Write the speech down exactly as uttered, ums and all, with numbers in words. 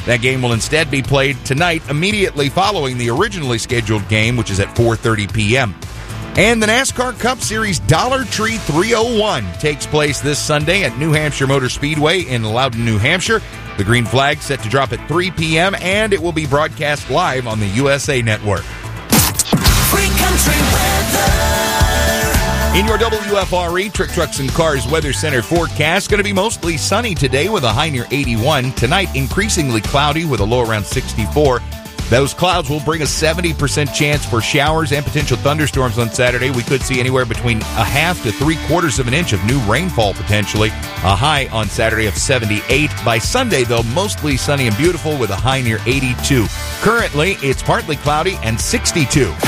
That game will instead be played tonight, immediately following the originally scheduled game, which is at four thirty p.m. And the NASCAR Cup Series Dollar Tree three oh one takes place this Sunday at New Hampshire Motor Speedway in Loudon, New Hampshire. The green flag set to drop at three p.m., and it will be broadcast live on the U S A Network. Free country weather. In your W F R E Trick Trucks and Cars Weather Center forecast, going to be mostly sunny today with a high near eighty-one. Tonight, increasingly cloudy with a low around sixty-four. Those clouds will bring a seventy percent chance for showers and potential thunderstorms on Saturday. We could see anywhere between a half to three quarters of an inch of new rainfall potentially. A high on Saturday of seventy-eight. By Sunday, though, mostly sunny and beautiful with a high near eighty-two. Currently, it's partly cloudy and sixty-two.